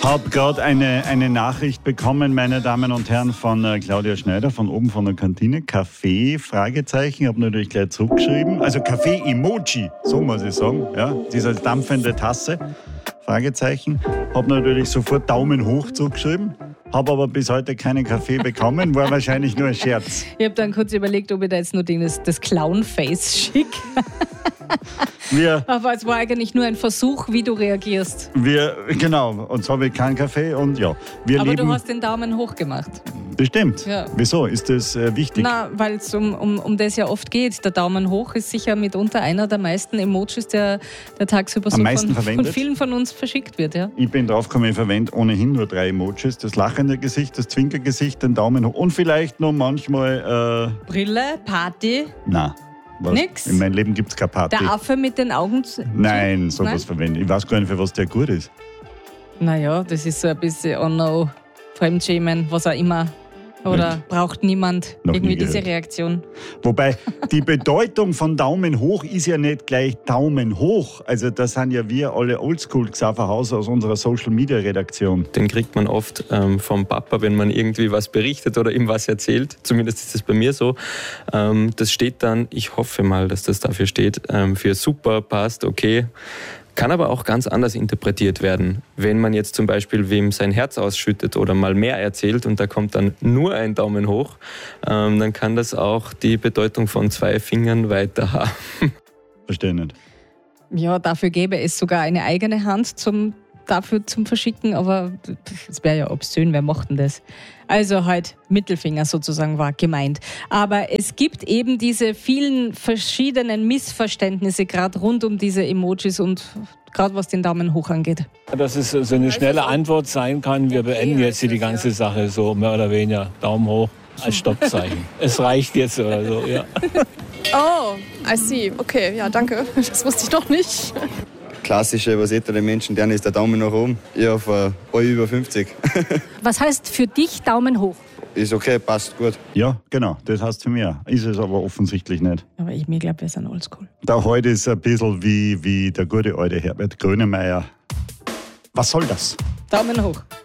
habe gerade eine Nachricht bekommen, meine Damen und Herren, von Claudia Schneider, von oben von der Kantine. Kaffee, Fragezeichen, habe natürlich gleich zurückgeschrieben. Also Kaffee-Emoji, so muss ich sagen. Ja, diese dampfende Tasse, Fragezeichen. Habe natürlich sofort Daumen hoch zurückgeschrieben. Habe aber bis heute keinen Kaffee bekommen, war wahrscheinlich nur ein Scherz. Ich habe dann kurz überlegt, ob ich da jetzt nur das Clown-Face schicke. Aber es war eigentlich nur ein Versuch, wie du reagierst. Genau, und so habe ich keinen Kaffee und ja. Aber du hast den Daumen hoch gemacht. Bestimmt. Ja. Wieso? Ist das wichtig? Na, weil es um das ja oft geht. Der Daumen hoch ist sicher mitunter einer der meisten Emojis, der tagsüber so von vielen von uns verschickt wird. Ja. Ich bin draufgekommen, ich verwende ohnehin nur 3 Emojis. Das lachende Gesicht, das Zwinkergesicht, den Daumen hoch und vielleicht noch manchmal... Brille, Party. Nein. Nix? In meinem Leben gibt es keine Party. Der Affe mit den Augen? Nein, sowas verwende ich. Ich weiß gar nicht, für was der gut ist. Naja, das ist so ein bisschen oh no, Fremdschämen, was auch immer. Oder braucht niemand irgendwie diese Reaktion? Wobei, die Bedeutung von Daumen hoch ist ja nicht gleich Daumen hoch. Also das sind ja wir alle Oldschool-Xaverhaus aus unserer Social-Media-Redaktion. Den kriegt man oft vom Papa, wenn man irgendwie was berichtet oder ihm was erzählt. Zumindest ist das bei mir so. Das steht dann, ich hoffe mal, dass das dafür steht, für super, passt, okay. Kann aber auch ganz anders interpretiert werden. Wenn man jetzt zum Beispiel wem sein Herz ausschüttet oder mal mehr erzählt und da kommt dann nur ein Daumen hoch, dann kann das auch die Bedeutung von 2 Fingern weiter haben. Verstehe nicht. Ja, dafür gäbe es sogar eine eigene Hand zum Verschicken, aber es wäre ja obszön, wer macht denn das? Also halt Mittelfinger sozusagen war gemeint. Aber es gibt eben diese vielen verschiedenen Missverständnisse, gerade rund um diese Emojis und gerade was den Daumen hoch angeht. Dass es so eine schnelle Antwort sein kann, wir beenden jetzt hier die ganze Sache so mehr oder weniger. Daumen hoch als Stoppzeichen. Es reicht jetzt oder so, ja. Oh, I see. Okay, ja, danke. Das wusste ich doch nicht. Klassische, was ältere Menschen, deren ist der Daumen nach oben. Ich auf über 50. Was heißt für dich Daumen hoch? Ist okay, passt gut. Ja, genau, das heißt für mich. Ist es aber offensichtlich nicht. Aber ich glaube, wir sind oldschool. Der heute ist ein bisschen wie der gute alte Herbert Grönemeyer. Was soll das? Daumen hoch.